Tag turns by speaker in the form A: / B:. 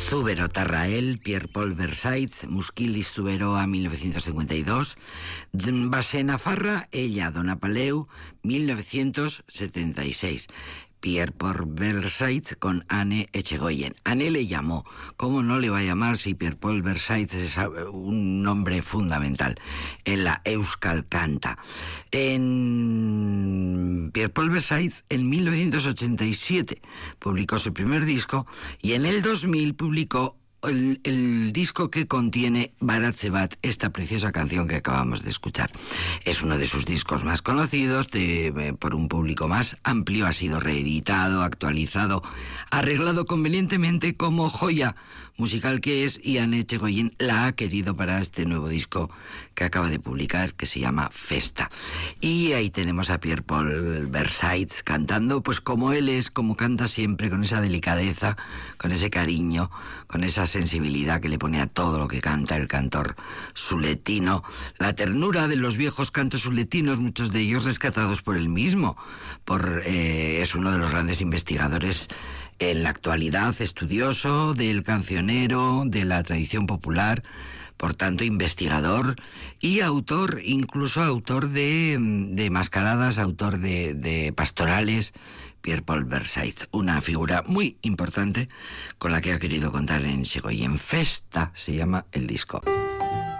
A: Zubero Tarrael, Pierre-Paul Versailles, Musquilis Zuberoa, 1952, Base Nafarra, ella, Dona Paleu, 1976. Pierre-Paul Versailles con Anne Echegoyen. Anne le llamó. ¿Cómo no le va a llamar si Pierre-Paul Versailles es un nombre fundamental en la Euskal Canta? Pierre-Paul Versailles en 1987 publicó su primer disco y en el 2000 publicó el disco que contiene Baratze Bat, esta preciosa canción que acabamos de escuchar. Es uno de sus discos más conocidos, por un público más amplio. Ha sido reeditado, actualizado, arreglado convenientemente como joya musical que es, y Anne Echegoyen la ha querido para este nuevo disco que acaba de publicar, que se llama Festa. Y ahí tenemos a Pierre-Paul Versailles cantando pues como él es, como canta siempre, con esa delicadeza, con ese cariño, con esa sensibilidad que le pone a todo lo que canta el cantor suletino, la ternura de los viejos cantos suletinos, muchos de ellos rescatados por él mismo, es uno de los grandes investigadores en la actualidad, estudioso del cancionero, de la tradición popular, por tanto investigador y autor, incluso autor de mascaradas, autor de pastorales. Pierre-Paul Versailles, una figura muy importante con la que ha querido contar en Echegoyen. Festa se llama el disco.